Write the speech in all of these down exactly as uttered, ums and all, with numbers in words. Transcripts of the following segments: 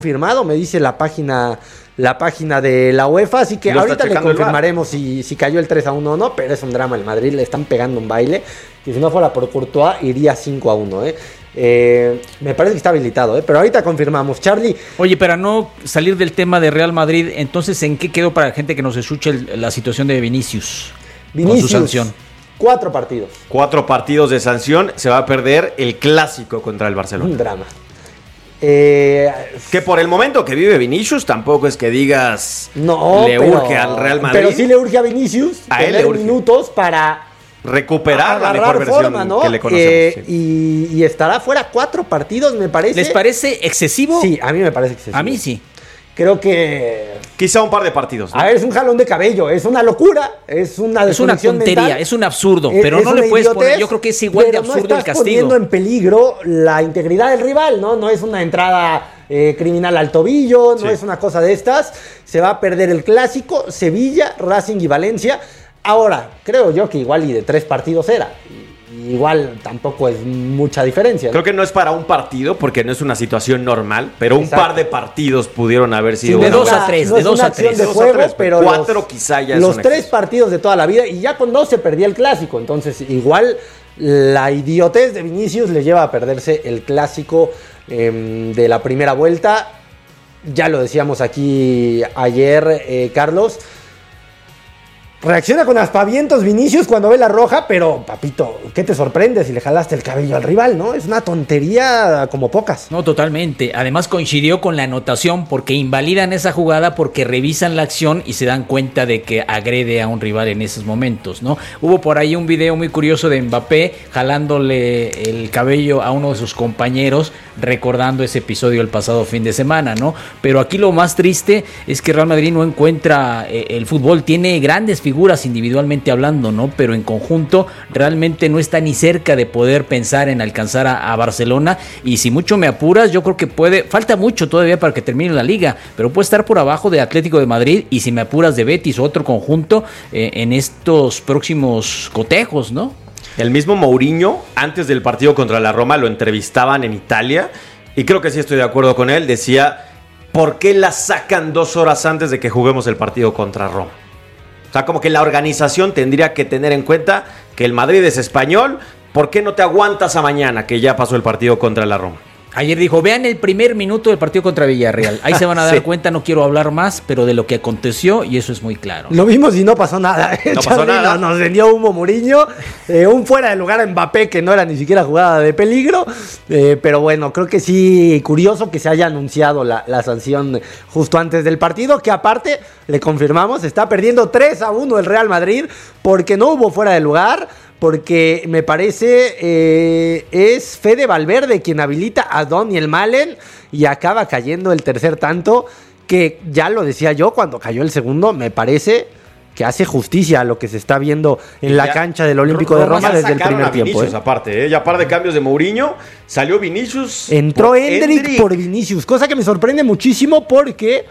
confirmado, me dice la página la página de la UEFA, así que ahorita le confirmaremos si, si cayó el tres a uno o no, pero es un drama el Madrid, le están pegando un baile, y si no fuera por Courtois iría cinco a uno, ¿eh? Eh, me parece que está habilitado, ¿eh? Pero ahorita confirmamos. Charlie. Oye, para no salir del tema de Real Madrid, entonces, ¿en qué quedó para la gente que nos escuche el, la situación de Vinicius? Vinicius, con su sanción. Cuatro partidos. Cuatro partidos de sanción, se va a perder el clásico contra el Barcelona. Un drama. Eh, que por el momento que vive Vinicius tampoco es que digas no, le pero, urge al Real Madrid. Pero sí le urge a Vinicius a él le urge minutos para recuperar la mejor versión forma, ¿no? que le conocemos. Eh, sí. y, y estará fuera cuatro partidos, me parece. ¿Les parece excesivo? Sí, a mí me parece excesivo. A mí sí. Creo que... Quizá un par de partidos, ¿no? A ver, es un jalón de cabello, es una locura, es una Es una tontería, mental, es un absurdo, pero es no le puedes idiotez, poner, yo creo que es igual de absurdo no el castigo. poniendo en peligro la integridad del rival, ¿no? No es una entrada eh, criminal al tobillo, no sí. es una cosa de estas. Se va a perder el clásico, Sevilla, Racing y Valencia. Ahora, creo yo que igual y de tres partidos era. Igual tampoco es mucha diferencia, ¿no? Creo que no es para un partido porque no es una situación normal, pero un Exacto. par de partidos pudieron haber sido sí, de dos una, a tres, no de dos a tres, de juego, tres, pero cuatro los, quizá ya los es tres partidos de toda la vida y ya con dos se perdía el clásico, entonces igual la idiotez de Vinicius le lleva a perderse el clásico eh, de la primera vuelta. Ya lo decíamos aquí ayer, eh, Carlos. Reacciona con aspavientos Vinicius cuando ve la roja, pero, papito, ¿qué te sorprende si le jalaste el cabello al rival, no? Es una tontería como pocas. No, totalmente. Además coincidió con la anotación porque invalidan esa jugada porque revisan la acción y se dan cuenta de que agrede a un rival en esos momentos, ¿no? Hubo por ahí un video muy curioso de Mbappé jalándole el cabello a uno de sus compañeros, recordando ese episodio el pasado fin de semana, ¿no? Pero aquí lo más triste es que Real Madrid no encuentra eh, el fútbol, tiene grandes figuras figuras individualmente hablando, ¿no? Pero en conjunto realmente no está ni cerca de poder pensar en alcanzar a, a Barcelona, y si mucho me apuras, yo creo que puede, falta mucho todavía para que termine la liga, pero puede estar por abajo de Atlético de Madrid, y si me apuras de Betis o otro conjunto eh, en estos próximos cotejos, ¿no? El mismo Mourinho, antes del partido contra la Roma, lo entrevistaban en Italia, y creo que sí estoy de acuerdo con él, decía, ¿por qué la sacan dos horas antes de que juguemos el partido contra Roma? O sea, como que la organización tendría que tener en cuenta que el Madrid es español. ¿Por qué no te aguantas a mañana que ya pasó el partido contra la Roma? Ayer dijo, vean el primer minuto del partido contra Villarreal. Ahí se van a dar sí. cuenta, no quiero hablar más, pero de lo que aconteció, y eso es muy claro. Lo vimos y no pasó nada. ¿eh? No pasó nada. Nos vendió humo Mourinho, eh, un fuera de lugar a Mbappé que no era ni siquiera jugada de peligro. Eh, pero bueno, creo que sí, curioso que se haya anunciado la, la sanción justo antes del partido, que aparte, le confirmamos, está perdiendo tres a uno el Real Madrid porque no hubo fuera de lugar. Porque me parece eh, es Fede Valverde quien habilita a Daniel Malen y acaba cayendo el tercer tanto, que ya lo decía yo cuando cayó el segundo, me parece que hace justicia a lo que se está viendo en la ya, cancha del Olímpico de Roma desde el primer tiempo. ¿eh? Aparte, ¿eh? ya par de cambios de Mourinho, salió Vinicius. Entró Endrick por Vinicius, cosa que me sorprende muchísimo porque...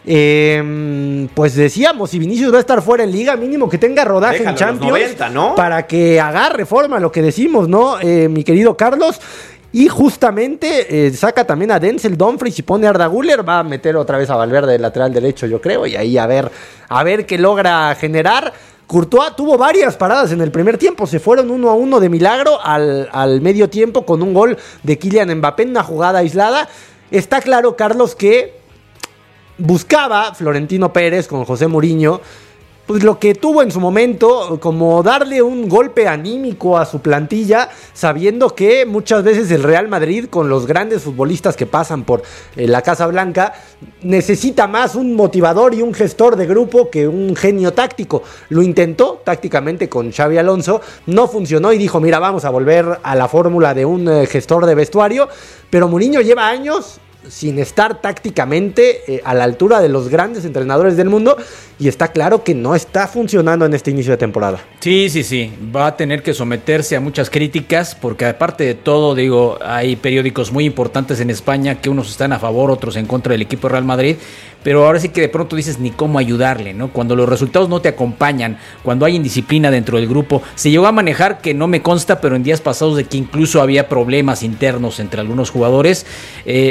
Eh, pues decíamos, si Vinicius va a estar fuera en Liga, mínimo que tenga rodaje Déjalo en Champions noventa, ¿no? Para que agarre forma, lo que decimos, ¿no? Eh, mi querido Carlos. Y justamente eh, saca también a Denzel Dumfries y pone a Arda Güler, va a meter otra vez a Valverde de lateral derecho, yo creo, y ahí a ver, a ver qué logra generar. Courtois tuvo varias paradas en el primer tiempo, se fueron uno a uno de milagro al, al medio tiempo con un gol de Kylian Mbappé en una jugada aislada. Está claro, Carlos, que buscaba Florentino Pérez con José Mourinho, pues lo que tuvo en su momento, como darle un golpe anímico a su plantilla, sabiendo que muchas veces el Real Madrid, con los grandes futbolistas que pasan por eh, la Casa Blanca, necesita más un motivador y un gestor de grupo que un genio táctico. Lo intentó tácticamente con Xabi Alonso, no funcionó y dijo, mira, vamos a volver a la fórmula de un eh, gestor de vestuario, pero Mourinho lleva años sin estar tácticamente eh, a la altura de los grandes entrenadores del mundo, y está claro que no está funcionando en este inicio de temporada. Sí, sí, sí, va a tener que someterse a muchas críticas, porque aparte de todo, digo, hay periódicos muy importantes en España que unos están a favor, otros en contra del equipo de Real Madrid, pero ahora sí que de pronto dices ni cómo ayudarle, ¿no? Cuando los resultados no te acompañan, cuando hay indisciplina dentro del grupo, se llegó a manejar, que no me consta, pero en días pasados, de que incluso había problemas internos entre algunos jugadores, eh, pues esto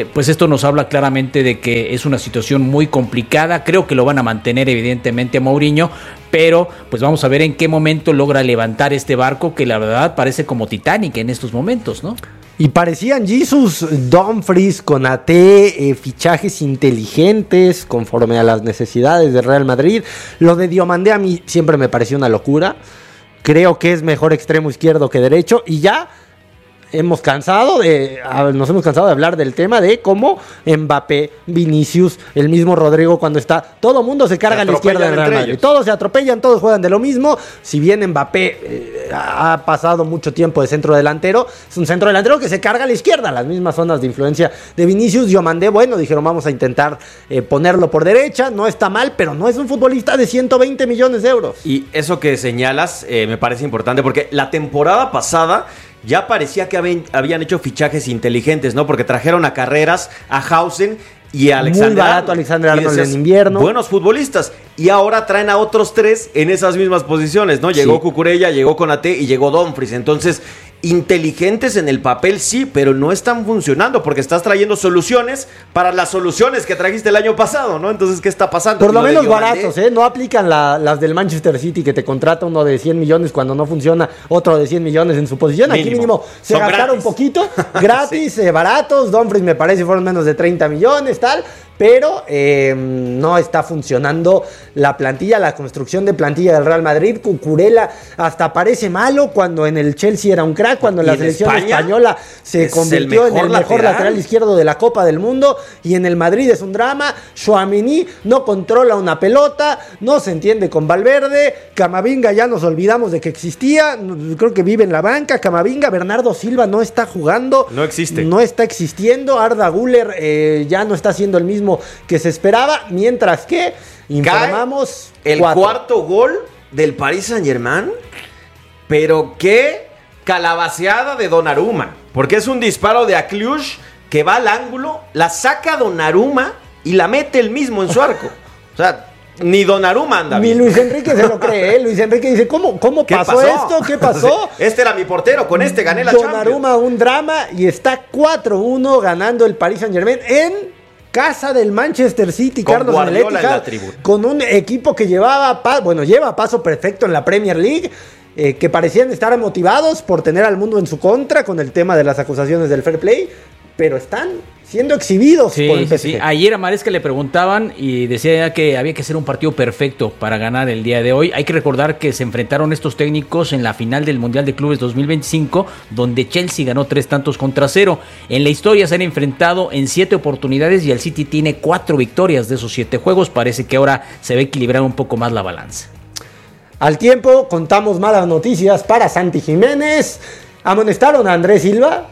esto nos habla claramente de que es una situación muy complicada. Creo que lo van a mantener evidentemente a Mourinho, pero pues vamos a ver en qué momento logra levantar este barco que la verdad parece como Titanic en estos momentos, ¿no? Y parecían Jesus Dumfries con A T, eh, fichajes inteligentes conforme a las necesidades del Real Madrid. Lo de Diomandé a mí siempre me pareció una locura. Creo que es mejor extremo izquierdo que derecho. Y ya hemos cansado de, nos hemos cansado de hablar del tema de cómo Mbappé, Vinicius, el mismo Rodrigo cuando está, todo mundo se carga a la izquierda del Real Madrid. Ellos. Todos se atropellan, todos juegan de lo mismo. Si bien Mbappé eh, ha pasado mucho tiempo de centro delantero, es un centro delantero que se carga a la izquierda, las mismas zonas de influencia de Vinicius. Yo mandé, bueno, dijeron vamos a intentar eh, ponerlo por derecha, no está mal, pero no es un futbolista de ciento veinte millones de euros. Y eso que señalas eh, me parece importante porque la temporada pasada ya parecía que habían hecho fichajes inteligentes, ¿no? Porque trajeron a Carreras, a Hausen y a Alexander Muy barato Alexander Arnold en invierno. Buenos futbolistas. Y ahora traen a otros tres en esas mismas posiciones, ¿no? Llegó sí. Cucurella, llegó Konaté y llegó Dumfries. Entonces, inteligentes en el papel sí, pero no están funcionando porque estás trayendo soluciones para las soluciones que trajiste el año pasado, ¿no? Entonces, ¿qué está pasando? Por lo, lo menos baratos, ¿eh? No aplican la, las del Manchester City que te contrata uno de cien millones cuando no funciona, otro de cien millones en su posición. Mínimo. Aquí mínimo se Son gastaron gratis. un poquito, gratis, sí. eh, baratos. Dumfries me parece fueron menos de treinta millones, tal. Pero eh, no está funcionando la plantilla, la construcción de plantilla del Real Madrid. Cucurella hasta parece malo cuando en el Chelsea era un crack, cuando en la selección España española se convirtió en el mejor lateral. lateral izquierdo de la Copa del Mundo, y en el Madrid es un drama. Tchouaméni no controla una pelota, no se entiende con Valverde. Camavinga ya nos olvidamos de que existía, creo que vive en la banca. Camavinga, Bernardo Silva no está jugando, no existe, no está existiendo. Arda Güler eh, ya no está siendo el mismo que se esperaba, mientras que informamos Cae el cuatro. cuarto gol del Paris Saint-Germain, pero qué calabaceada de Donnarumma, porque es un disparo de Akliush que va al ángulo, la saca Donnarumma y la mete él mismo en su arco. O sea, ni Donnarumma anda bien. Ni Luis Enrique se lo cree, ¿eh? Luis Enrique dice, ¿cómo, cómo pasó, pasó esto? ¿Qué pasó? Este era mi portero, con este gané la Donnarumma, Champions. Donnarumma un drama, y está cuatro uno ganando el Paris Saint-Germain en casa del Manchester City, con Carlos, en el Etihad, con un equipo que llevaba, bueno, lleva paso perfecto en la Premier League, eh, que parecían estar motivados por tener al mundo en su contra con el tema de las acusaciones del fair play, pero están siendo exhibidos sí, por el P S G. Sí. Ayer a Maresca le preguntaban y decía que había que hacer un partido perfecto para ganar el día de hoy. Hay que recordar que se enfrentaron estos técnicos en la final del Mundial de Clubes dos mil veinticinco, donde Chelsea ganó tres tantos contra cero. En la historia se han enfrentado en siete oportunidades y el City tiene cuatro victorias de esos siete juegos. Parece que ahora se va a equilibrar un poco más la balanza. Al tiempo, contamos malas noticias para Santi Jiménez. Amonestaron a Andrés Silva.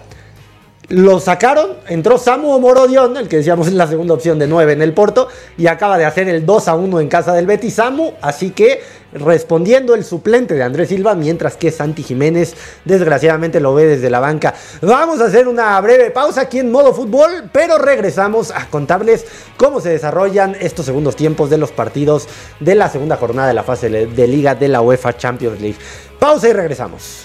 Lo sacaron, entró Samu Morodion, el que decíamos es la segunda opción de nueve en el Porto, y acaba de hacer el dos a uno en casa del Betis Samu, así que respondiendo el suplente de Andrés Silva, mientras que Santi Jiménez desgraciadamente lo ve desde la banca. Vamos a hacer una breve pausa aquí en Modo Fútbol, pero regresamos a contarles cómo se desarrollan estos segundos tiempos de los partidos de la segunda jornada de la fase de Liga de la UEFA Champions League. Pausa y regresamos.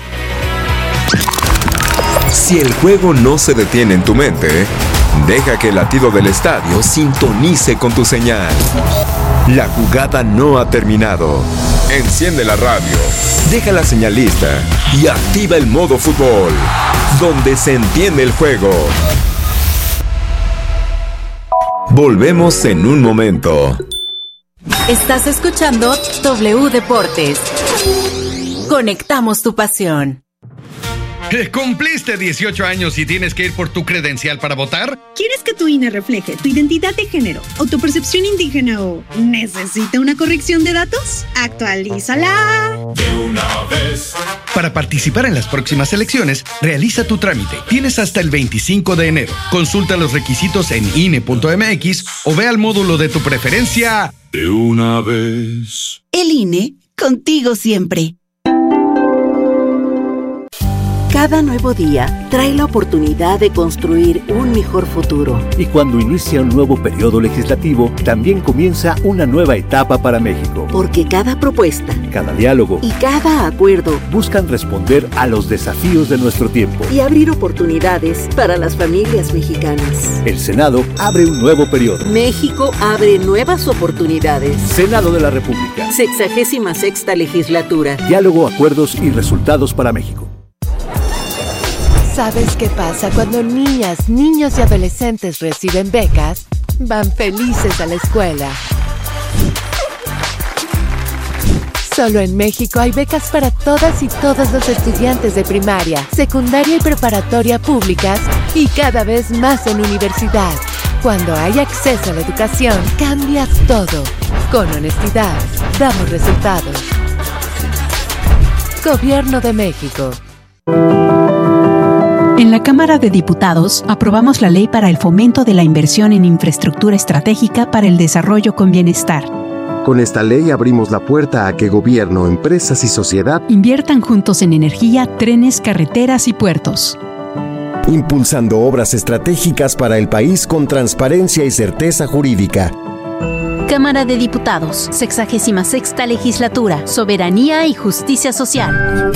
Si el juego no se detiene en tu mente, deja que el latido del estadio sintonice con tu señal. La jugada no ha terminado. Enciende la radio, deja la señal lista y activa el modo fútbol, donde se entiende el juego. Volvemos en un momento. Estás escuchando W Deportes. Conectamos tu pasión. ¿Cumpliste dieciocho años y tienes que ir por tu credencial para votar? ¿Quieres que tu I N E refleje tu identidad de género o tu percepción indígena o necesita una corrección de datos? ¡Actualízala! De una vez. Para participar en las próximas elecciones, realiza tu trámite. Tienes hasta el veinticinco de enero. Consulta los requisitos en I N E punto M X o ve al módulo de tu preferencia. De una vez. El I N E, contigo siempre. Cada nuevo día trae la oportunidad de construir un mejor futuro. Y cuando inicia un nuevo periodo legislativo, también comienza una nueva etapa para México. Porque cada propuesta, cada diálogo y cada acuerdo buscan responder a los desafíos de nuestro tiempo y abrir oportunidades para las familias mexicanas. El Senado abre un nuevo periodo. México abre nuevas oportunidades. Senado de la República. Sexagésima sexta legislatura. Diálogo, acuerdos y resultados para México. ¿Sabes qué pasa cuando niñas, niños y adolescentes reciben becas? Van felices a la escuela. Solo en México hay becas para todas y todos los estudiantes de primaria, secundaria y preparatoria públicas y cada vez más en universidad. Cuando hay acceso a la educación, cambias todo. Con honestidad, damos resultados. Gobierno de México. En la Cámara de Diputados aprobamos la Ley para el Fomento de la Inversión en Infraestructura Estratégica para el Desarrollo con Bienestar. Con esta ley abrimos la puerta a que gobierno, empresas y sociedad inviertan juntos en energía, trenes, carreteras y puertos. Impulsando obras estratégicas para el país con transparencia y certeza jurídica. Cámara de Diputados, sexagésima sexta legislatura, Soberanía y Justicia Social.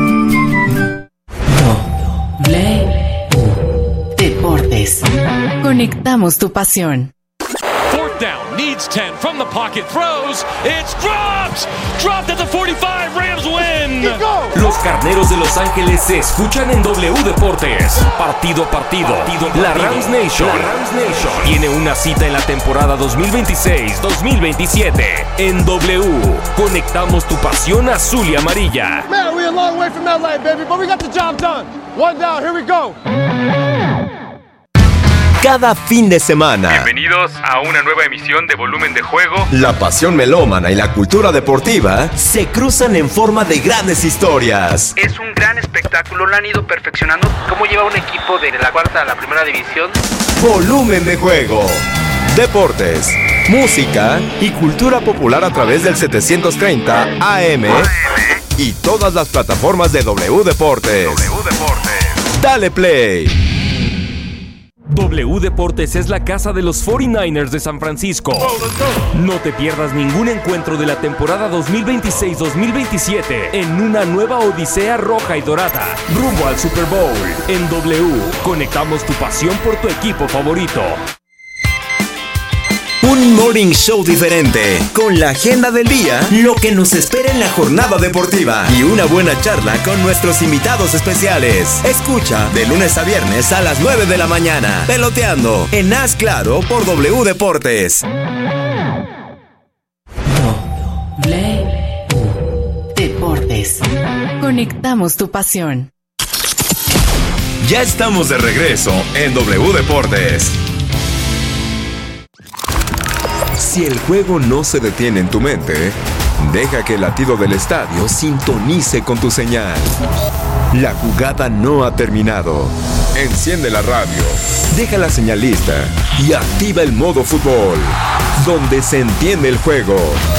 Deportes. Conectamos tu pasión. Fourth down, needs ten from the pocket, throws, it's dropped, dropped at the forty-five, Rams win. Los Carneros de Los Ángeles se escuchan en W Deportes. Partido a partido, partido, partido. La Rams Nation, la Rams Nation tiene una cita en la temporada dos mil veintiséis dos mil veintisiete. En W, conectamos tu pasión azul y amarilla. Man, we're a long way from L A, baby, but we got the job done. One down, here we go. Cada fin de semana. Bienvenidos a una nueva emisión de Volumen de Juego. La pasión melómana y la cultura deportiva se cruzan en forma de grandes historias. Es un gran espectáculo, lo han ido perfeccionando. ¿Cómo lleva un equipo de la cuarta a la primera división? Volumen de Juego. Deportes, música y cultura popular a través del setecientos treinta A M y todas las plataformas de W Deportes. W Deportes. Dale play. W Deportes es la casa de los cuarenta y nueve ers de San Francisco. No te pierdas ningún encuentro de la temporada dos mil veintiséis dos mil veintisiete en una nueva odisea roja y dorada, rumbo al Super Bowl. En W, conectamos tu pasión por tu equipo favorito. Un morning show diferente, con la agenda del día, lo que nos espera en la jornada deportiva y una buena charla con nuestros invitados especiales. Escucha de lunes a viernes a las nueve de la mañana, Peloteando, en Haz Claro por W Deportes. W Deportes. Conectamos tu pasión. Ya estamos de regreso en W Deportes. Si el juego no se detiene en tu mente, deja que el latido del estadio sintonice con tu señal. La jugada no ha terminado. Enciende la radio, deja la señal lista y activa el modo fútbol, donde se entiende el juego.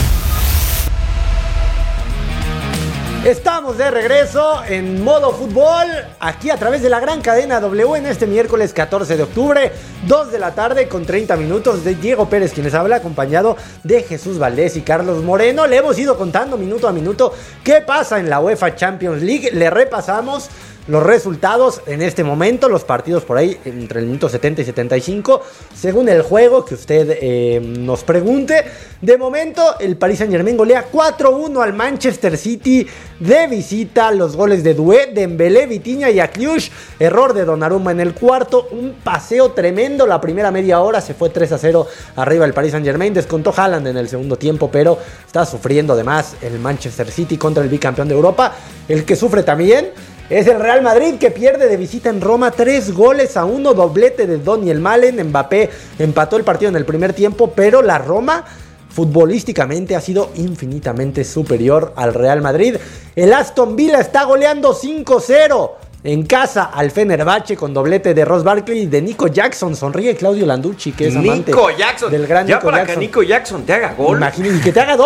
Estamos de regreso en modo fútbol, aquí a través de la gran cadena W en este miércoles catorce de octubre, dos de la tarde con treinta minutos, de Diego Pérez quien les habla, acompañado de Jesús Valdés y Carlos Moreno. Le hemos ido contando minuto a minuto qué pasa en la UEFA Champions League, le repasamos los resultados en este momento, los partidos por ahí entre el minuto setenta y setenta y cinco, según el juego que usted eh, nos pregunte. De momento, el Paris Saint-Germain golea cuatro uno al Manchester City de visita. Los goles de Doué, Dembélé, Vitinha y Akliush. Error de Donnarumma en el cuarto. Un paseo tremendo. La primera media hora se fue tres a cero arriba el Paris Saint-Germain. Descontó Haaland en el segundo tiempo, pero está sufriendo de más el Manchester City contra el bicampeón de Europa. El que sufre también es el Real Madrid, que pierde de visita en Roma tres goles a uno, doblete de Daniel Malen. Mbappé empató el partido en el primer tiempo, pero la Roma futbolísticamente ha sido infinitamente superior al Real Madrid. El Aston Villa está goleando cinco cero en casa al Fenerbahce con doblete de Ross Barkley y de Nico Jackson. Sonríe Claudio Landucci, que es amante Nico Jackson. del gran ya Nico para Jackson. que Nico Jackson te haga gol. Imagínate, y que te haga dos.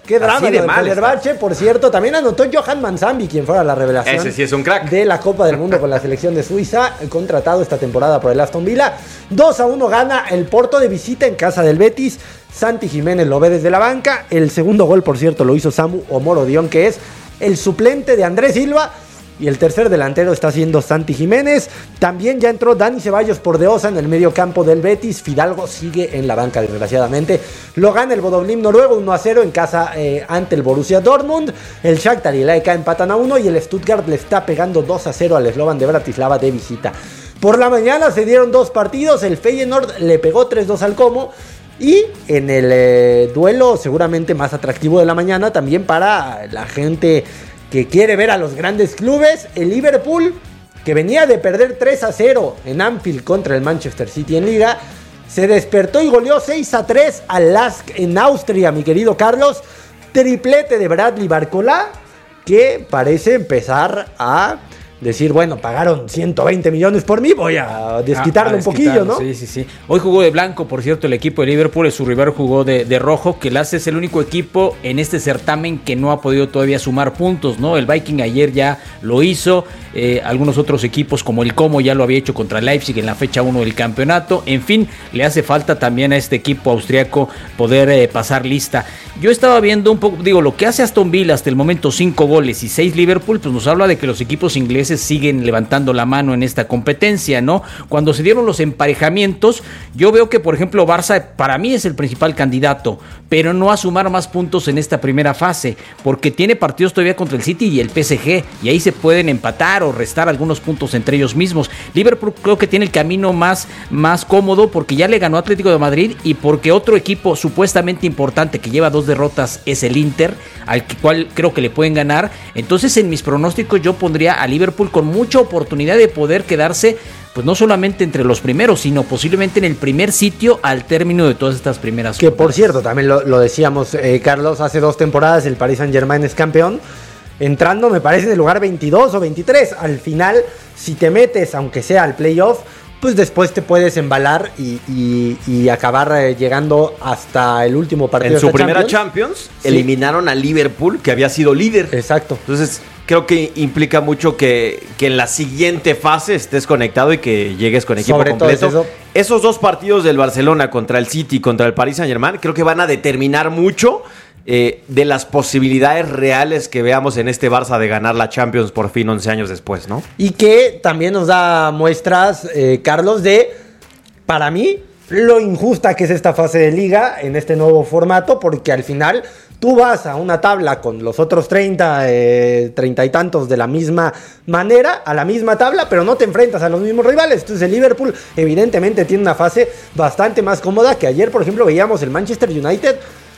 Qué drama Así lo de de mal Fenerbahce, por cierto. También anotó Johan Manzambi, quien fuera la revelación. Ese sí es un crack. De la Copa del Mundo con la selección de Suiza, contratado esta temporada por el Aston Villa. dos a uno gana el Porto de visita en casa del Betis. Santi Jiménez lo ve desde la banca. El segundo gol, por cierto, lo hizo Samu Omorodion, que es el suplente de Andrés Silva. Y el tercer delantero está siendo Santi Jiménez. También ya entró Dani Ceballos por de Osa en el medio campo del Betis. Fidalgo sigue en la banca, desgraciadamente. Lo gana el Bodø/Glimt noruego uno a cero en casa eh, ante el Borussia Dortmund. El Shakhtar y el A E K empatan a uno. Y el Stuttgart le está pegando dos a cero al Slovan de Bratislava de visita. Por la mañana se dieron dos partidos. El Feyenoord le pegó tres dos al Como. Y en el eh, duelo seguramente más atractivo de la mañana, también para la gente que quiere ver a los grandes clubes, el Liverpool, que venía de perder tres a cero en Anfield contra el Manchester City en Liga, se despertó y goleó seis a tres al Lask en Austria, mi querido Carlos. Triplete de Bradley Barcola, que parece empezar a decir, bueno, pagaron ciento veinte millones por mí, voy a desquitarle a, a un poquillo, ¿no? Sí, sí, sí. Hoy jugó de blanco, por cierto, el equipo de Liverpool, su rival jugó de, de rojo, que el A C es el único equipo en este certamen que no ha podido todavía sumar puntos, ¿no? El Viking ayer ya lo hizo, eh, algunos otros equipos como el Como ya lo había hecho contra el Leipzig en la fecha uno del campeonato. En fin, le hace falta también a este equipo austriaco poder eh, pasar lista. Yo estaba viendo un poco, digo, lo que hace Aston Villa hasta el momento, cinco goles y seis Liverpool, pues nos habla de que los equipos ingleses siguen levantando la mano en esta competencia, ¿no? Cuando se dieron los emparejamientos, yo veo que, por ejemplo, Barça para mí es el principal candidato, pero no a sumar más puntos en esta primera fase, porque tiene partidos todavía contra el City y el P S G, y ahí se pueden empatar o restar algunos puntos entre ellos mismos. Liverpool creo que tiene el camino más, más cómodo, porque ya le ganó Atlético de Madrid y porque otro equipo supuestamente importante que lleva dos derrotas es el Inter, al cual creo que le pueden ganar. Entonces, en mis pronósticos yo pondría a Liverpool con mucha oportunidad de poder quedarse, pues no solamente entre los primeros, sino posiblemente en el primer sitio al término de todas estas primeras. Que por cierto, también lo, lo decíamos, eh, Carlos, hace dos temporadas el Paris Saint-Germain es campeón, entrando me parece en el lugar veintidós o veintitrés. Al final, si te metes, aunque sea al playoff, pues después te puedes embalar y, y, y acabar eh, llegando hasta el último partido. En su de primera Champions, Champions, sí, eliminaron a Liverpool, que había sido líder. Exacto. Entonces, creo que implica mucho que, que en la siguiente fase estés conectado y que llegues con equipo Sobre completo. todo eso. Esos dos partidos del Barcelona contra el City y contra el Paris Saint-Germain creo que van a determinar mucho eh, de las posibilidades reales que veamos en este Barça de ganar la Champions por fin once años después, ¿no? Y que también nos da muestras, eh, Carlos, de, para mí, lo injusta que es esta fase de liga en este nuevo formato, porque al final tú vas a una tabla con los otros treinta, eh, treinta y tantos de la misma manera, a la misma tabla, pero no te enfrentas a los mismos rivales. Entonces el Liverpool evidentemente tiene una fase bastante más cómoda, que ayer, por ejemplo, veíamos el Manchester United.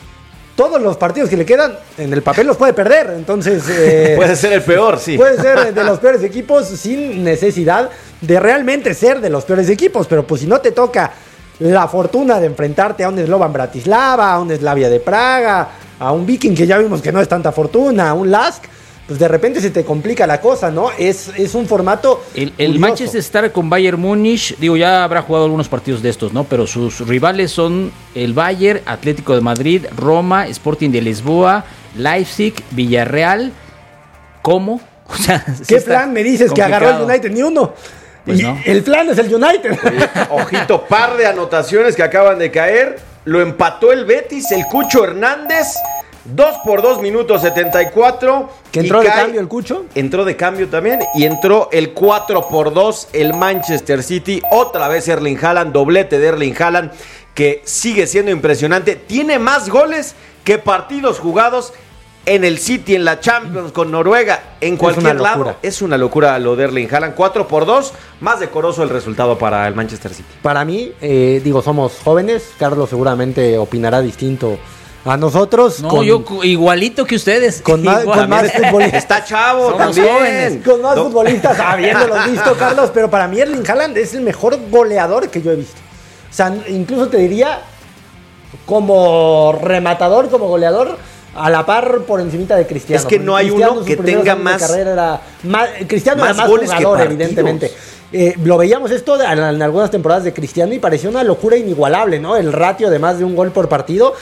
Todos los partidos que le quedan en el papel los puede perder, entonces eh, puede ser el peor, sí. Puede ser de los peores equipos sin necesidad de realmente ser de los peores equipos, pero pues si no te toca la fortuna de enfrentarte a un Slovan Bratislava, a un Slavia de Praga, a un Viking que ya vimos que no es tanta fortuna, a un Lask, pues de repente se te complica la cosa, ¿no? Es, es un formato El, el Manchester está con Bayern Múnich, digo, ya habrá jugado algunos partidos de estos, ¿no? Pero sus rivales son el Bayern, Atlético de Madrid, Roma, Sporting de Lisboa, Leipzig, Villarreal. ¿Cómo? O sea, ¿qué plan me dices complicado. Que agarró el United? Ni uno. Pues y no. El plan es el United. Oye, ojito, par de anotaciones que acaban de caer. Lo empató el Betis, el Cucho Hernández. dos por dos minutos setenta y cuatro. ¿Que entró de cambio el Cucho? Entró de cambio también. Y entró el cuatro por dos el Manchester City. Otra vez Erling Haaland, doblete de Erling Haaland, que sigue siendo impresionante. Tiene más goles que partidos jugados en el City, en la Champions, con Noruega, en cualquier es lado. Es una locura lo de Erling Haaland. cuatro por dos, más decoroso el resultado para el Manchester City. Para mí, eh, digo, somos jóvenes. Carlos seguramente opinará distinto a nosotros. No, con, yo igualito que ustedes. Con más, con más futbolistas. Está chavo, somos también. jóvenes. Con más no. futbolistas, habiéndolos visto, Carlos. Pero para mí Erling Haaland es el mejor goleador que yo he visto. O sea, incluso te diría, como rematador, como goleador, a la par por encimita de Cristiano. Es que no hay Cristiano, uno que tenga más, era más Cristiano más era más goles jugador, que evidentemente. Eh, lo veíamos esto en, en algunas temporadas de Cristiano y parecía una locura inigualable, ¿no? El ratio de más de un gol por partido.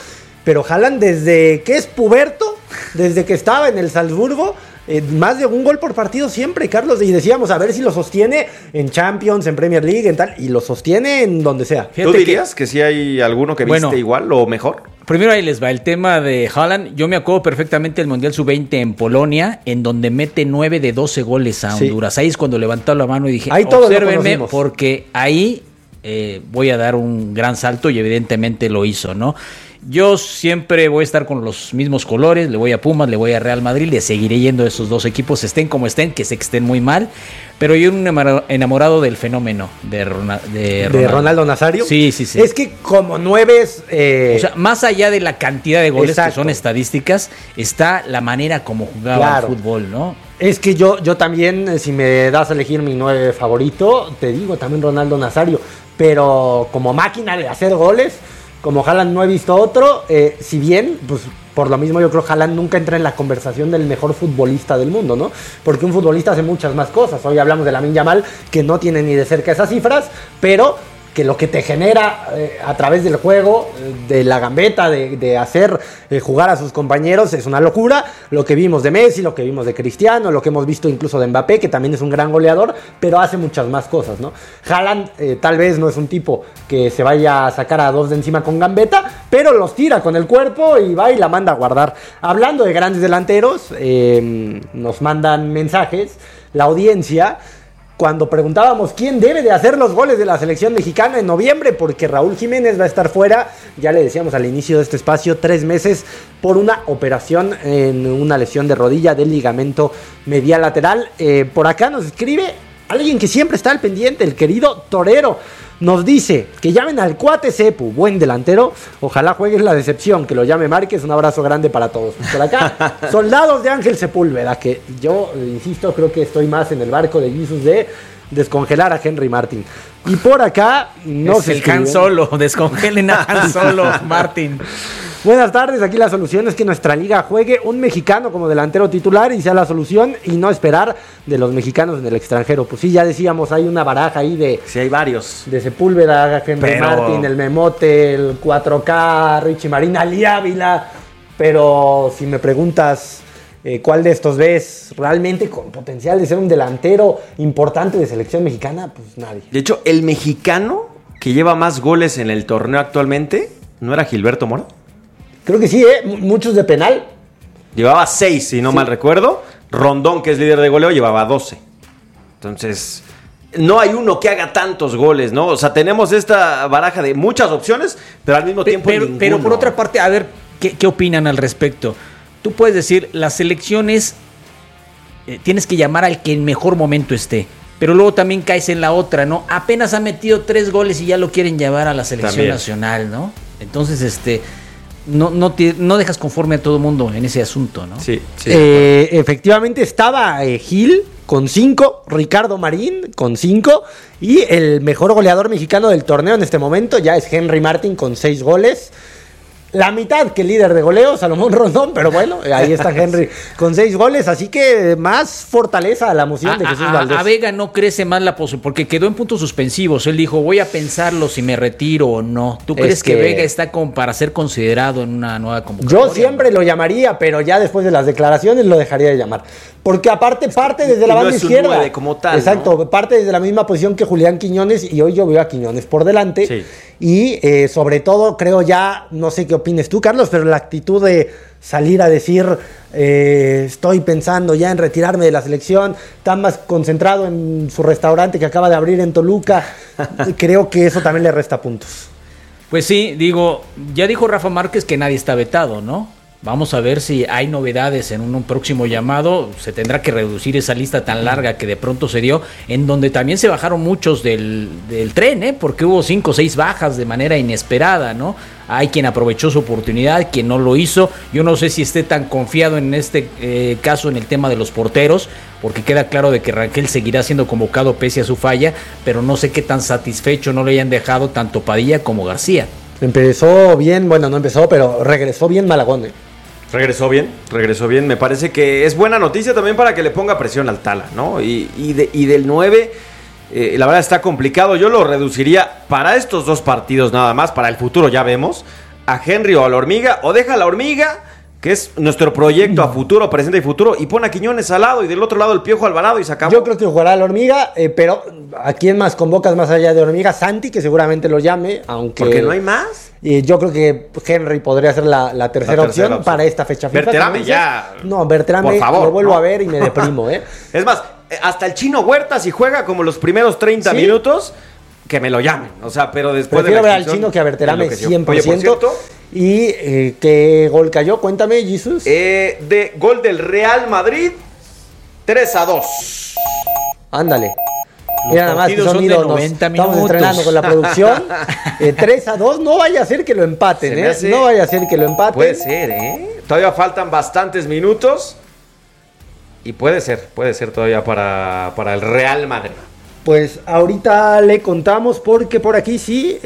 pero Haaland desde que es puberto, desde que estaba en el Salzburgo, eh, más de un gol por partido siempre, Carlos, y decíamos a ver si lo sostiene en Champions, en Premier League, en tal, y lo sostiene en donde sea. Fíjate ¿Tú dirías que, que sí hay alguno que bueno, viste igual o mejor? Primero ahí les va el tema de Haaland. Yo me acuerdo perfectamente del Mundial sub veinte en Polonia, en donde mete nueve de doce goles a Honduras. Sí. Ahí es cuando levantó la mano y dije, ahí obsérvenme, porque ahí eh, voy a dar un gran salto, y evidentemente lo hizo, ¿no? Yo siempre voy a estar con los mismos colores, le voy a Pumas, le voy a Real Madrid, le seguiré yendo a esos dos equipos, estén como estén, que sé que estén muy mal, pero yo un enamorado del fenómeno de, Ronald, de, Ronaldo. ¿De Ronaldo Nazario? Sí, sí, sí. Es que como nueve es... Eh... O sea, más allá de la cantidad de goles, exacto, que son estadísticas, está la manera como jugaba claro. el fútbol, ¿no? Es que yo, yo también, si me das a elegir mi nueve favorito, te digo también Ronaldo Nazario, pero como máquina de hacer goles... Como Haaland no he visto otro, eh, si bien, pues por lo mismo yo creo que Haaland nunca entra en la conversación del mejor futbolista del mundo, ¿no? Porque un futbolista hace muchas más cosas. Hoy hablamos de Lamine Yamal, que no tiene ni de cerca esas cifras, pero que lo que te genera eh, a través del juego, de la gambeta, de, de hacer eh, jugar a sus compañeros, es una locura. Lo que vimos de Messi, lo que vimos de Cristiano, lo que hemos visto incluso de Mbappé, que también es un gran goleador, pero hace muchas más cosas, ¿no? Haaland eh, tal vez no es un tipo que se vaya a sacar a dos de encima con gambeta, pero los tira con el cuerpo y va y la manda a guardar. Hablando de grandes delanteros, eh, nos mandan mensajes, la audiencia... Cuando preguntábamos quién debe de hacer los goles de la selección mexicana en noviembre, porque Raúl Jiménez va a estar fuera, ya le decíamos al inicio de este espacio, tres meses por una operación en una lesión de rodilla del ligamento medial lateral. Eh, por acá nos escribe alguien que siempre está al pendiente, el querido Torero. Nos dice que llamen al cuate Cepu, buen delantero. Ojalá juegues la decepción, que lo llame Márquez. Un abrazo grande para todos. Por acá, Soldados de Ángel Sepúlveda, que yo, insisto, creo que estoy más en el barco de Jesus de descongelar a Henry Martin. Y por acá, no es sé. El Han Solo, descongelen a Han Solo, Martin. Buenas tardes, aquí la solución es que nuestra liga juegue un mexicano como delantero titular y sea la solución, y no esperar de los mexicanos en el extranjero. Pues sí, ya decíamos, hay una baraja ahí de... Sí, hay varios. De Sepúlveda, Henry pero... Martin, el Memote, el cuatro K, Richie Marín, Ali Ávila. Pero si me preguntas eh, cuál de estos ves realmente con potencial de ser un delantero importante de selección mexicana, pues nadie. De hecho, el mexicano que lleva más goles en el torneo actualmente, ¿no era Gilberto Mora? Creo que sí, ¿eh? Muchos de penal. Llevaba seis, si no sí. mal recuerdo. Rondón, que es líder de goleo, llevaba doce. Entonces, no hay uno que haga tantos goles, ¿no? O sea, tenemos esta baraja de muchas opciones, pero al mismo tiempo pero, ninguno. Pero por otra parte, a ver, ¿qué, qué opinan al respecto? Tú puedes decir, las selecciones, eh, tienes que llamar al que en mejor momento esté. Pero luego también caes en la otra, ¿no? Apenas ha metido tres goles y ya lo quieren llevar a la selección también nacional, ¿no? Entonces, este... No, no, te, no dejas conforme a todo el mundo en ese asunto, ¿no? Sí, sí. Eh, efectivamente estaba eh, Gil con cinco, Ricardo Marín con cinco, y el mejor goleador mexicano del torneo en este momento ya es Henry Martin con seis goles. La mitad que el líder de goleo, Salomón Rondón, pero bueno, ahí está Henry con seis goles, así que más fortaleza a la moción a, de Jesús a, Valdés. A Vega no crece más la posibilidad, porque quedó en puntos suspensivos. Él dijo, voy a pensarlo si me retiro o no. ¿Tú es crees que, que Vega está como para ser considerado en una nueva convocatoria? Yo siempre lo llamaría, pero ya después de las declaraciones lo dejaría de llamar. Porque aparte parte desde la banda no izquierda. nueve como tal, exacto, ¿no? Parte desde la misma posición que Julián Quiñones, y hoy yo veo a Quiñones por delante. Sí. Y eh, sobre todo creo ya, no sé qué opines tú, Carlos, pero la actitud de salir a decir eh, estoy pensando ya en retirarme de la selección, tan más concentrado en su restaurante que acaba de abrir en Toluca, creo que eso también le resta puntos. Pues sí, digo, ya dijo Rafa Márquez que nadie está vetado, ¿no? Vamos a ver si hay novedades en un, un próximo llamado. Se tendrá que reducir esa lista tan larga que de pronto se dio, en donde también se bajaron muchos del, del tren, ¿eh? Porque hubo cinco o seis bajas de manera inesperada, ¿no? Hay quien aprovechó su oportunidad, quien no lo hizo. Yo no sé si esté tan confiado en este eh, caso en el tema de los porteros, porque queda claro de que Rangel seguirá siendo convocado pese a su falla, pero no sé qué tan satisfecho no le hayan dejado tanto Padilla como García. Empezó bien, bueno, no empezó, pero regresó bien Malagón, ¿eh? Regresó bien, regresó bien. Me parece que es buena noticia también para que le ponga presión al Tala, ¿no? Y, y, de, y del nueve, eh, la verdad está complicado. Yo lo reduciría para estos dos partidos nada más, para el futuro ya vemos, a Henry o a la Hormiga, o deja a la Hormiga, que es nuestro proyecto a futuro, presente y futuro, y pone a Quiñones al lado y del otro lado el Piojo Alvarado y se acabó. Yo creo que jugará la Hormiga, eh, pero ¿a quién más convocas más allá de Hormiga? Santi, que seguramente lo llame, aunque... Porque no hay más. Eh, yo creo que Henry podría ser la, la, tercera, la tercera opción, opción para esta fecha FIFA. Berterame ya. No, Berterame por favor, lo vuelvo no. a ver y me deprimo, ¿eh? Es más, hasta el Chino Huerta, si juega como los primeros treinta ¿Sí? minutos, que me lo llamen. O sea, pero después Prefiero de la ver al Chino que a Berterame cien por ciento. Oye, por cierto, ¿Y eh, qué gol cayó? Cuéntame, Jesús. Eh, de gol del Real Madrid, tres a dos. Ándale. Los Mira, nada más que sonido, nos estamos entrenando con la producción. eh, tres a dos, no vaya a ser que lo empaten, ¿eh? Hace... No vaya a ser que lo empaten. Puede ser, ¿eh? Todavía faltan bastantes minutos. Y puede ser, puede ser todavía para, para el Real Madrid. Pues ahorita le contamos porque por aquí sí,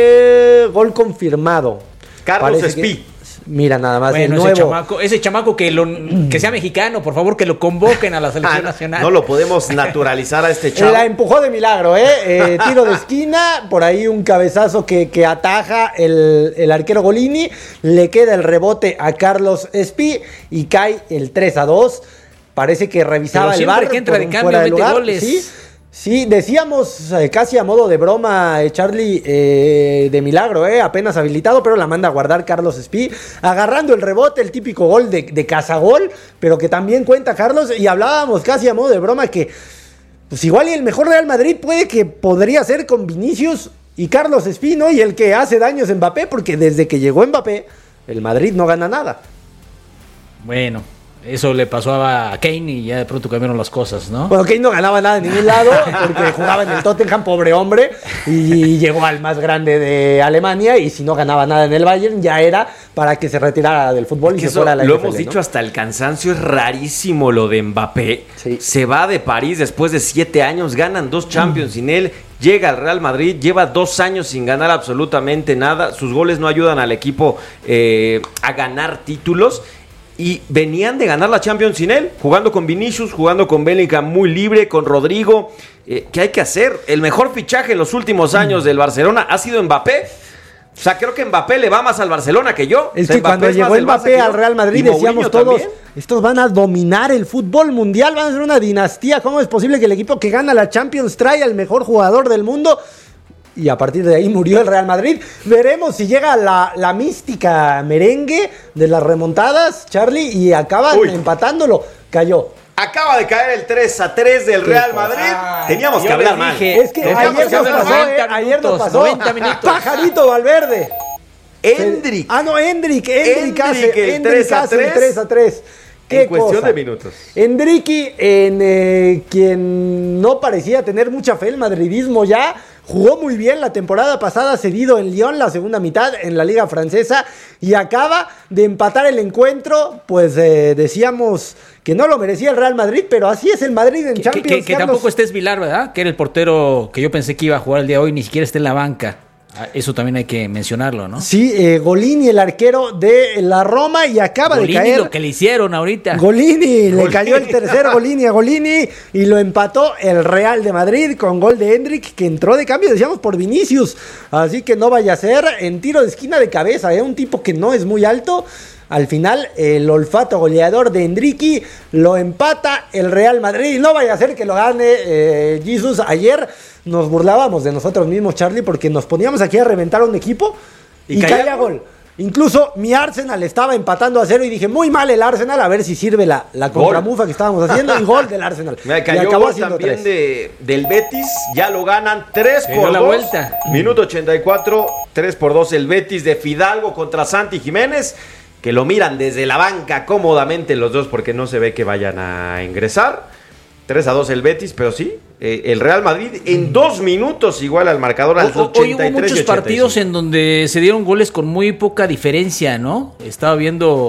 eh, gol confirmado. Carlos Espí. Mira, nada más bueno, el nuevo. Ese chamaco, ese chamaco que, lo, que sea mexicano, por favor, que lo convoquen a la selección ah, nacional. No lo podemos naturalizar a este chavo. La empujó de milagro, ¿eh? eh tiro de esquina, por ahí un cabezazo que, que ataja el, el arquero Golini. Le queda el rebote a Carlos Espí y cae el tres a dos. Parece que revisaba el bar. Que entra de cambio, mete lugar, goles. ¿Sí? Sí, decíamos eh, casi a modo de broma, eh, Charlie, eh, de milagro, eh, apenas habilitado, pero la manda a guardar Carlos Espí, agarrando el rebote, el típico gol de, de cazagol, pero que también cuenta Carlos, y hablábamos casi a modo de broma que, pues igual y el mejor Real Madrid puede que podría ser con Vinicius y Carlos Espí, ¿no? Y el que hace daños a Mbappé, porque desde que llegó Mbappé, el Madrid no gana nada. Bueno... Eso le pasó a Kane y ya de pronto cambiaron las cosas, ¿no? Bueno, Kane no ganaba nada en ningún lado porque jugaba en el Tottenham, pobre hombre, y llegó al más grande de Alemania y si no ganaba nada en el Bayern ya era para que se retirara del fútbol y se fuera a la Lo N F L, hemos ¿no? dicho hasta el cansancio, es rarísimo lo de Mbappé. Sí. Se va de París después de siete años, ganan dos Champions mm. sin él. Llega al Real Madrid, lleva dos años sin ganar absolutamente nada. Sus goles no ayudan al equipo eh, a ganar títulos. Y venían de ganar la Champions sin él, jugando con Vinicius, jugando con Bellingham muy libre, con Rodrigo. Eh, ¿Qué hay que hacer? El mejor fichaje en los últimos años del Barcelona ha sido Mbappé. O sea, creo que Mbappé le va más al Barcelona que yo. Es o sea, que Mbappé cuando es llegó Mbappé al Real Madrid decíamos todos, también. Estos van a dominar el fútbol mundial, van a ser una dinastía. ¿Cómo es posible que el equipo que gana la Champions trae al mejor jugador del mundo? Y a partir de ahí murió el Real Madrid. Veremos si llega la, la mística merengue de las remontadas, Charlie, y acaban Uy. empatándolo. Cayó. Acaba de caer el tres a tres del Real Madrid. Ay, Teníamos que hablar mal. Es que ayer nos, pasó, eh, ayer nos pasó, noventa minutos. Pajarito Valverde. Endrick. Ah, no, Endrick. Endrick, Endrick hace, el Endrick tres a hace tres. el tres a tres. En cuestión cosa? de minutos. Endricky, en eh, quien no parecía tener mucha fe el madridismo ya, jugó muy bien la temporada pasada, cedido en Lyon la segunda mitad en la liga francesa y acaba de empatar el encuentro. Pues eh, decíamos que no lo merecía el Real Madrid, pero así es el Madrid en que, Champions. Que, que, que tampoco estés Vilar, ¿verdad? Que era el portero que yo pensé que iba a jugar el día de hoy, ni siquiera está en la banca. Eso también hay que mencionarlo, ¿no? Sí, eh, Golini, el arquero de la Roma, y acaba Golini, de caer. lo que le hicieron ahorita. Golini, Golini, le cayó el tercer Golini a Golini y lo empató el Real de Madrid con gol de Endrick, que entró de cambio, decíamos, por Vinicius. Así que no vaya a ser en tiro de esquina de cabeza, ¿eh? Un tipo que no es muy alto. Al final, el olfato goleador de Endricky lo empata el Real Madrid. No vaya a ser que lo gane eh, Jesus. Ayer nos burlábamos de nosotros mismos, Charlie, porque nos poníamos aquí a reventar a un equipo y, y caía gol. gol. Incluso mi Arsenal estaba empatando a cero y dije, muy mal el Arsenal, a ver si sirve la, la contramufa que estábamos haciendo. Y gol del Arsenal. Me cayó y acabó gol también de, del Betis, ya lo ganan tres por la dos. Vuelta. Minuto ochenta y cuatro, tres por dos el Betis de Fidalgo contra Santi Jiménez, que lo miran desde la banca cómodamente los dos porque no se ve que vayan a ingresar. tres a dos el Betis, pero sí, eh, el Real Madrid en dos minutos igual al marcador al ochenta y tres. Hoy hubo muchos partidos en donde se dieron goles con muy poca diferencia, ¿no? Estaba viendo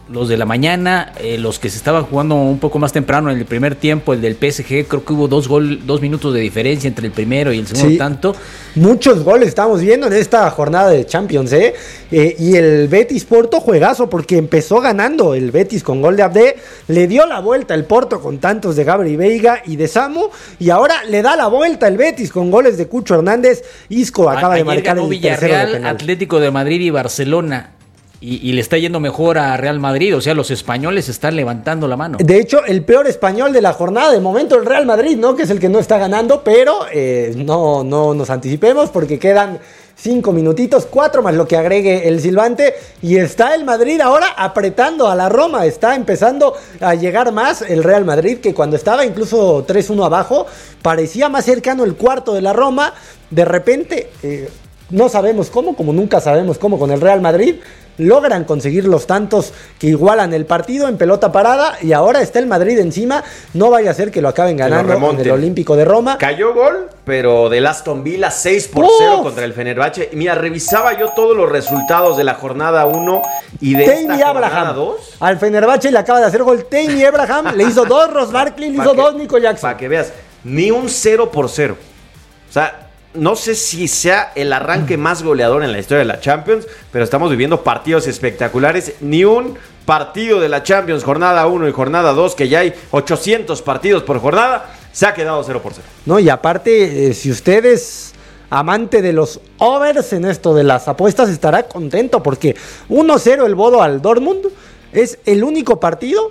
los de la mañana, eh, los que se estaban jugando un poco más temprano en el primer tiempo, el del P S G, creo que hubo dos gol, dos minutos de diferencia entre el primero y el segundo sí, tanto. Muchos goles estamos viendo en esta jornada de Champions, ¿eh? Eh, y el Betis Porto juegazo, porque empezó ganando el Betis con gol de Abde, le dio la vuelta el Porto con tantos de Gabri Veiga y de Samu, y ahora le da la vuelta el Betis con goles de Cucho Hernández. Isco acaba Ayer de marcar el Villarreal, tercero de penal. Atlético de Madrid y Barcelona. Y, y le está yendo mejor a Real Madrid, o sea, los españoles están levantando la mano. De hecho, el peor español de la jornada, de momento el Real Madrid, ¿no? Que es el que no está ganando, pero eh, no, no nos anticipemos porque quedan cinco minutitos, cuatro más lo que agregue el silbante, y está el Madrid ahora apretando a la Roma, está empezando a llegar más el Real Madrid, que cuando estaba incluso tres uno abajo, parecía más cercano el cuarto de la Roma, de repente... Eh, no sabemos cómo, como nunca sabemos cómo con el Real Madrid, logran conseguir los tantos que igualan el partido en pelota parada, y ahora está el Madrid encima, no vaya a ser que lo acaben ganando en el Olímpico de Roma. Cayó gol, pero del Aston Villa seis por cero contra el Fenerbahce. Y mira, revisaba yo todos los resultados de la jornada uno y de Tammy esta Abraham. jornada dos. Al Fenerbahce le acaba de hacer gol Tammy Abraham, le hizo dos Ross Barkley, le hizo que, dos Nico Jackson. Para que veas, ni un cero por cero. O sea, no sé si sea el arranque más goleador en la historia de la Champions, pero estamos viviendo partidos espectaculares. Ni un partido de la Champions, jornada uno y jornada dos, que ya hay ochocientos partidos por jornada, se ha quedado cero por cero. No, y aparte, eh, si usted es amante de los overs en esto de las apuestas, estará contento porque uno cero el Bodo al Dortmund es el único partido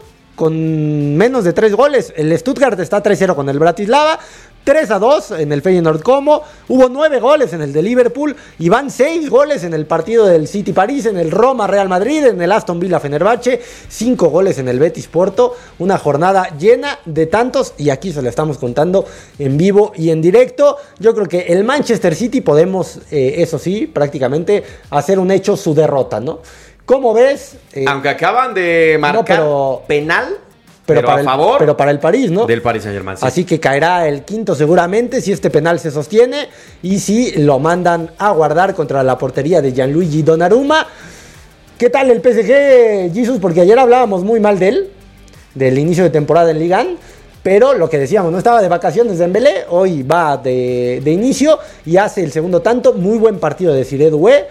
con menos de tres goles. El Stuttgart está tres cero con el Bratislava, tres a dos en el Feyenoord Como, hubo nueve goles en el de Liverpool y van seis goles en el partido del City París, en el Roma Real Madrid, en el Aston Villa Fenerbahce, cinco goles en el Betis Porto, una jornada llena de tantos, y aquí se lo estamos contando en vivo y en directo. Yo creo que el Manchester City podemos, eh, eso sí, prácticamente hacer un hecho su derrota, ¿no? ¿Cómo ves? Eh, Aunque acaban de marcar no, pero, penal, pero, pero para a el, favor pero para el París, ¿no? Del Paris Saint-Germain. Sí. Así que caerá el quinto seguramente si este penal se sostiene y si lo mandan a guardar contra la portería de Gianluigi Donnarumma. ¿Qué tal el P S G, Jesus? Porque ayer hablábamos muy mal de él, del inicio de temporada en Ligue uno. Pero lo que decíamos, no estaba de vacaciones Dembélé, hoy va de, de inicio y hace el segundo tanto. Muy buen partido de Cyril Doué.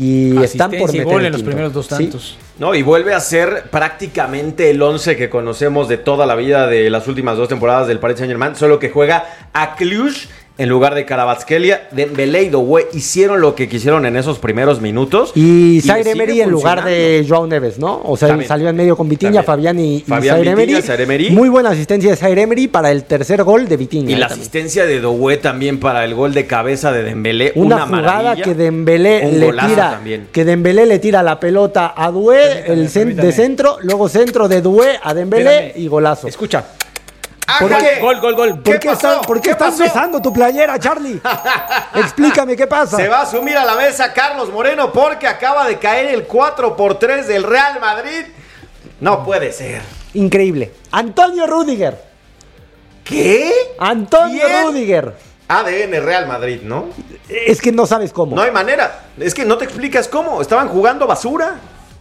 Y están por meter y gol el en los quinto. primeros dos tantos. ¿Sí? No, y vuelve a ser prácticamente el once que conocemos de toda la vida de las últimas dos temporadas del Paris Saint-Germain, solo que juega a Cluj en lugar de Kvaratskhelia. Dembélé y Doué hicieron lo que quisieron en esos primeros minutos. Y Zaire Emery en lugar de Joao Neves, ¿no? O sea, también salió en medio con Vitinha, Fabián y, Fabián y Zaire Emery. Zaire Emery. Muy buena asistencia de Zaire Emery para el tercer gol de Vitinha. Y la también. asistencia de Doué también para el gol de cabeza de Dembélé. Una, una jugada maravilla. que Dembélé le tira, también. que Dembélé le tira la pelota a Doué, el cen- de centro, luego centro de Doué a Dembélé Espérame. y golazo. Escucha. ¿Por qué? Gol, gol, gol. ¿Por qué, está, ¿por qué ¿Qué estás pasó? besando tu playera, Charlie? Explícame qué pasa. Se va a subir a la mesa Carlos Moreno porque acaba de caer el cuatro por tres del Real Madrid. No puede ser. Increíble. Antonio Rüdiger. ¿Qué? Antonio ¿Quién? Rüdiger. A D N Real Madrid, ¿no? Es que no sabes cómo. No hay manera. Es que no te explicas cómo. Estaban jugando basura.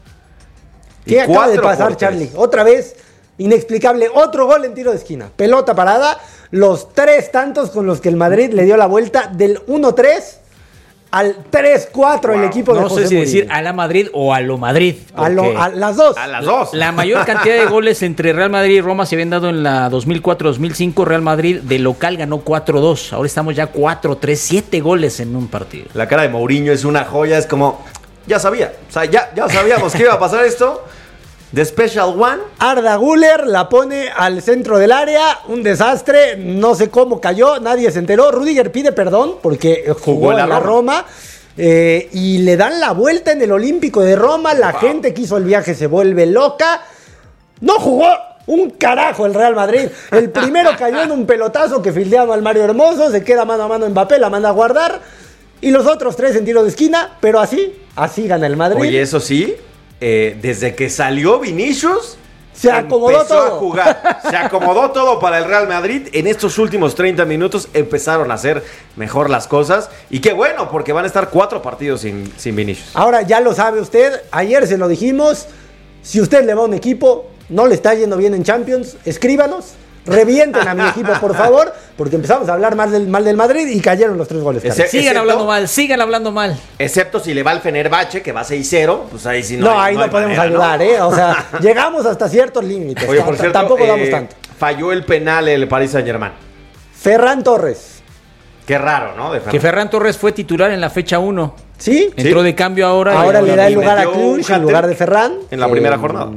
¿Qué Y acaba de cuatro pasar, por tres. Charlie? Otra vez, inexplicable. Otro gol en tiro de esquina. Pelota parada. Los tres tantos con los que el Madrid le dio la vuelta del uno tres al tres cuatro Wow. el equipo de No José sé si Mourinho. decir a la Madrid o a lo Madrid. A, lo- a las dos. A las dos. La mayor cantidad de goles entre Real Madrid y Roma se habían dado en la dos mil cuatro dos mil cinco. Real Madrid de local ganó cuatro dos. Ahora estamos ya cuatro tres, siete goles en un partido. La cara de Mourinho es una joya. Es como, ya sabía. O sea, ya, ya sabíamos que iba a pasar esto. The Special One. Arda Güler la pone al centro del área, un desastre, no sé cómo cayó, nadie se enteró. Rüdiger pide perdón porque jugó, Jugó en la en la Roma, eh, y le dan la vuelta en el Olímpico de Roma. La Wow. gente que hizo el viaje se vuelve loca. No jugó un carajo el Real Madrid. El primero cayó en un pelotazo que fildeaba al Mario Hermoso, se queda mano a mano Mbappé, la manda a guardar. Y los otros tres en tiro de esquina, pero así, así gana el Madrid. Oye, eso sí, eh, desde que salió Vinicius, Se acomodó empezó todo. a jugar. Se acomodó todo para el Real Madrid. En estos últimos treinta minutos empezaron a hacer mejor las cosas. Y qué bueno, porque van a estar cuatro partidos sin, sin Vinicius. Ahora ya lo sabe usted, ayer se lo dijimos, Si usted le va a un equipo, no le está yendo bien en Champions, escríbanos. Revienten a mi equipo, por favor, porque empezamos a hablar mal del, mal del Madrid y cayeron los tres goles. Ese, sigan excepto, hablando mal, sigan hablando mal. Excepto si le va al Fenerbahce, que va seis cero, pues ahí sí no No, hay, ahí no, no hay podemos manera, ayudar, ¿no? ¿eh? O sea, llegamos hasta ciertos límites. Oye, por cierto, tampoco eh, damos tanto. Falló el penal el Paris Saint-Germain. Ferran Torres. Qué raro, ¿no? De Ferran. Que Ferran Torres fue titular en la fecha uno. ¿Sí? Entró ¿Sí? de cambio ahora. Ahora y, le da el y lugar a metió Cluj un en lugar de Ferran. En la primera Eh, jornada.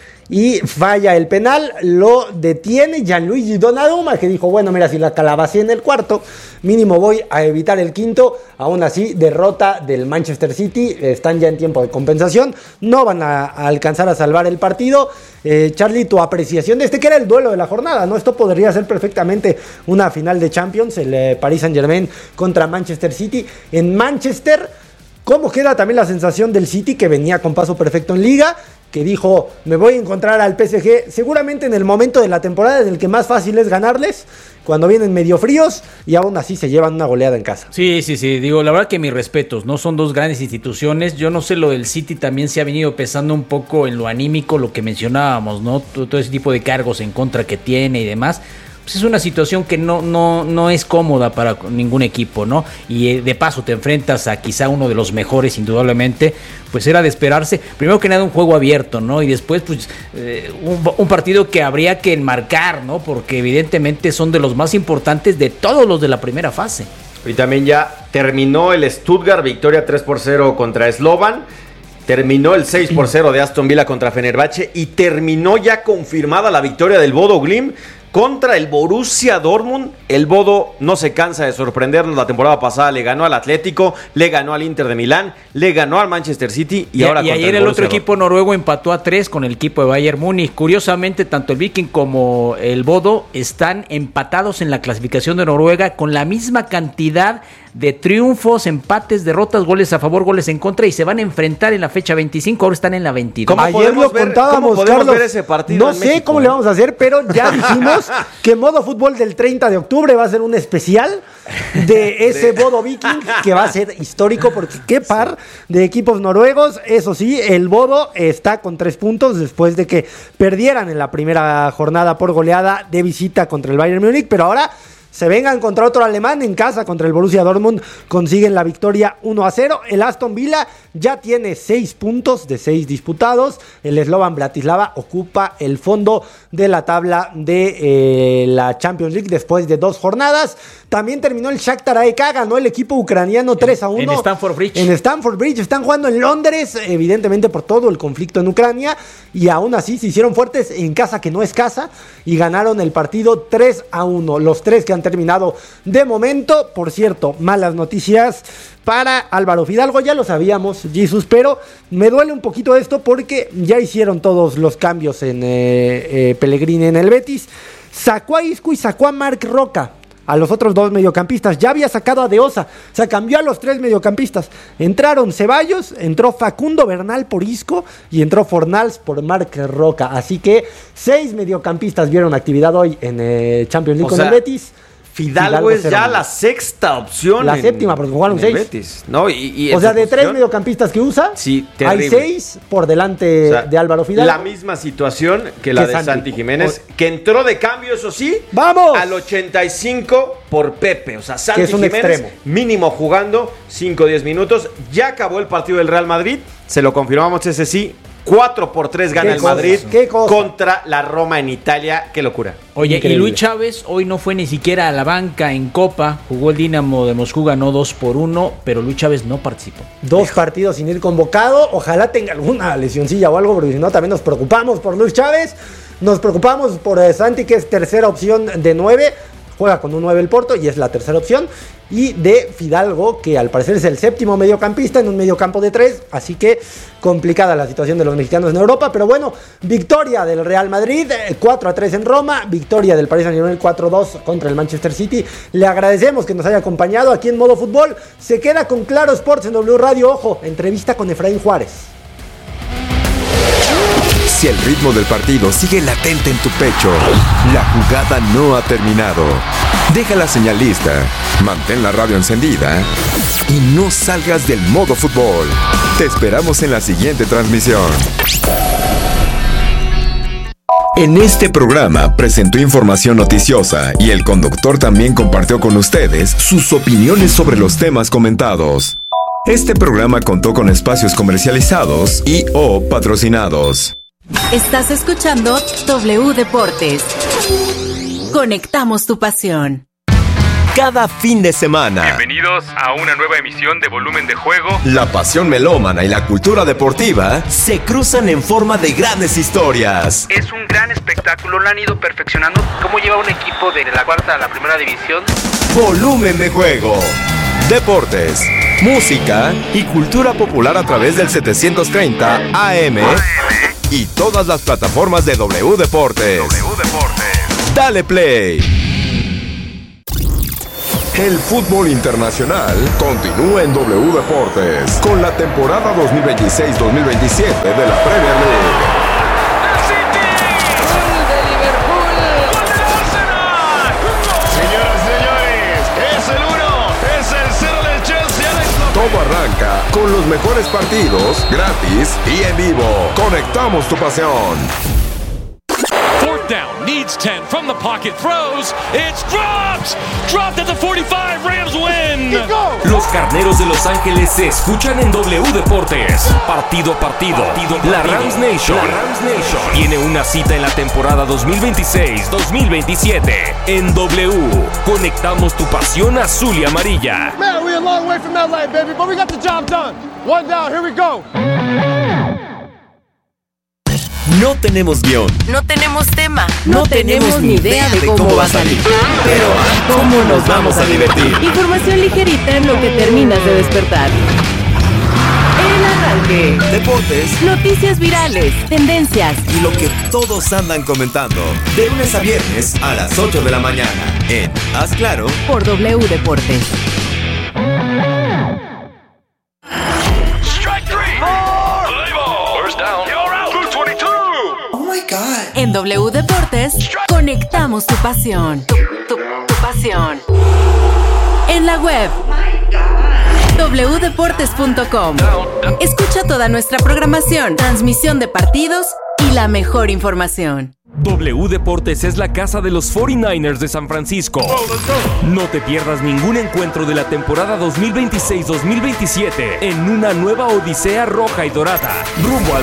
Y falla el penal, lo detiene Gianluigi Donnarumma, que dijo, bueno, mira, si la calabacé en el cuarto, mínimo voy a evitar el quinto. Aún así, derrota del Manchester City, están ya en tiempo de compensación, no van a, a alcanzar a salvar el partido. Eh, Charlie, tu apreciación de este, que era el duelo de la jornada, ¿no? Esto podría ser perfectamente una final de Champions, el eh, Paris Saint-Germain contra Manchester City. En Manchester, ¿cómo queda también la sensación del City, que venía con paso perfecto en Liga? Que dijo, me voy a encontrar al P S G seguramente en el momento de la temporada en el que más fácil es ganarles, cuando vienen medio fríos y aún así se llevan una goleada en casa. Sí, sí, sí, digo, la verdad que mis respetos, ¿no? Son dos grandes instituciones. Yo no sé, lo del City también se ha venido pesando un poco en lo anímico, lo que mencionábamos, ¿no? Todo, todo ese tipo de cargos en contra que tiene y demás. Pues es una situación que no, no, no es cómoda para ningún equipo, ¿no? Y eh, de paso te enfrentas a quizá uno de los mejores, indudablemente. Pues era de esperarse, primero que nada, un juego abierto, ¿no? Y después, pues, eh, un, un partido que habría que enmarcar, ¿no? Porque evidentemente son de los más importantes de todos los de la primera fase. Y también ya terminó el Stuttgart, victoria tres por cero contra Slovan. Terminó el seis por cero de Aston Villa contra Fenerbahce. Y terminó ya confirmada la victoria del Bodo Glimt contra el Borussia Dortmund. El Bodo no se cansa de sorprendernos. La temporada pasada le ganó al Atlético, le ganó al Inter de Milán, le ganó al Manchester City y, y ahora y contra ayer el, el otro Borussia equipo noruego empató a tres con el equipo de Bayern Múnich. Curiosamente, tanto el Viking como el Bodo están empatados en la clasificación de Noruega con la misma cantidad de triunfos, empates, derrotas, goles a favor, goles en contra, y se van a enfrentar en la fecha veinticinco, ahora están en la veintidós. Ayer lo ver, contábamos, ¿cómo Carlos, ver ese partido no en sé México, cómo eh? le vamos a hacer, pero ya dijimos que Modo Fútbol del treinta de octubre va a ser un especial de ese Bodo Viking, que va a ser histórico, porque qué par de equipos noruegos. Eso sí, el Bodo está con tres puntos después de que perdieran en la primera jornada por goleada de visita contra el Bayern Múnich, pero ahora se vengan contra otro alemán en casa contra el Borussia Dortmund, consiguen la victoria uno a cero. El Aston Villa ya tiene seis puntos de seis disputados. El Slovan Bratislava ocupa el fondo de la tabla de eh, la Champions League después de dos jornadas. También terminó el Shakhtar A E K, ganó el equipo ucraniano tres a uno. En Stamford Bridge. En Stamford Bridge, están jugando en Londres, evidentemente por todo el conflicto en Ucrania, y aún así se hicieron fuertes en casa que no es casa y ganaron el partido tres a uno. Los tres que han terminado de momento. Por cierto, malas noticias para Álvaro Fidalgo, ya lo sabíamos, Jesus, pero me duele un poquito esto porque ya hicieron todos los cambios en eh, eh, Pellegrini en el Betis. Sacó a Isco y sacó a Marc Roca, a los otros dos mediocampistas. Ya había sacado a De Osa, o sea, cambió a los tres mediocampistas. Entraron Ceballos, entró Facundo Bernal por Isco y entró Fornals por Marc Roca. Así que seis mediocampistas vieron actividad hoy en eh, Champions League o con sea, el Betis. Fidalgo, Fidalgo es ya la sexta opción. La en, séptima, porque jugaron seis. Betis, ¿no? Y, y o sea, de tres mediocampistas que usa, sí, hay seis por delante, o sea, de Álvaro Fidalgo. La misma situación que la que de Santi, Santi Jiménez, o, que entró de cambio, eso sí, ¡vamos! Al ochenta y cinco por Pepe. O sea, Santi es Jiménez extremo. Mínimo jugando cinco o diez minutos. Ya acabó el partido del Real Madrid, se lo confirmamos, ese sí. cuatro por tres gana el cosa, Madrid contra la Roma en Italia. Qué locura. Oye, increíble. Y Luis Chávez hoy no fue ni siquiera a la banca en Copa. Jugó el Dinamo de Moscú, ganó dos por uno, pero Luis Chávez no participó. Dos Dejo. partidos sin ir convocado. Ojalá tenga alguna lesioncilla o algo, porque si no también nos preocupamos por Luis Chávez. Nos preocupamos por eh, Santi, que es tercera opción de nueve. Juega con un nueve el Porto y es la tercera opción. Y de Fidalgo, que al parecer es el séptimo mediocampista en un mediocampo de tres. Así que complicada la situación de los mexicanos en Europa. Pero bueno, victoria del Real Madrid, cuatro a tres en Roma. Victoria del Paris Saint-Germain, cuatro a dos contra el Manchester City. Le agradecemos que nos haya acompañado aquí en Modo Fútbol. Se queda con Claro Sports en W Radio. Ojo, entrevista con Efraín Juárez. Si el ritmo del partido sigue latente en tu pecho, la jugada no ha terminado. Deja la señal lista, mantén la radio encendida y no salgas del Modo Fútbol. Te esperamos en la siguiente transmisión. En este programa presentó información noticiosa y el conductor también compartió con ustedes sus opiniones sobre los temas comentados. Este programa contó con espacios comercializados y o patrocinados. Estás escuchando W Deportes. Conectamos tu pasión. Cada fin de semana, Bienvenidos a una nueva emisión de Volumen de Juego. la pasión melómana y la cultura deportiva se cruzan en forma de grandes historias. Es un gran espectáculo, lo han ido perfeccionando. ¿Cómo lleva un equipo de la cuarta a la primera división? Volumen de Juego. Deportes, música y cultura popular a través del setecientos treinta A M y todas las plataformas de W Deportes. W Deportes. Dale play. El fútbol internacional continúa en W Deportes con la temporada dos mil veintiséis dos mil veintisiete de la Premier League. Señoras y señores, es el uno, es el cero del Chelsea. Alex López. Todo arranca con los mejores partidos, gratis y en vivo. Conectamos tu pasión. Fourth down, needs ten from the pocket, throws, it's dropped! Dropped at the forty-five, Rams win! Los carneros de Los Ángeles se escuchan en W Deportes. Partido a partido. partido, partido. La Rams Nation. La Rams Nation tiene una cita en la temporada dos mil veintiséis dos mil veintisiete. En W, conectamos tu pasión azul y amarilla. Man, we're a long way from L A, baby, but we got the job done. One down, here we go. No tenemos guión. No tenemos tema. No, tenemos ni idea de cómo va a salir. Pero ¿cómo nos vamos a divertir? Información ligerita en lo que terminas de despertar. El arranque. Deportes Noticias virales. Tendencias. y lo que todos andan comentando. De lunes a viernes a las ocho de la mañana en Haz Claro. Por W Deportes. Strike three! Play ball! First down, you're out! Blue twenty-two! En W Deportes, conectamos tu pasión. Tu, tu, tu pasión. En la web w deportes punto com. Escucha toda nuestra programación, transmisión de partidos y la mejor información. W Deportes es la casa de los cuarenta y nueve ers de San Francisco. No te pierdas ningún encuentro de la temporada dos mil veintiséis dos mil veintisiete en una nueva odisea roja y dorada, rumbo al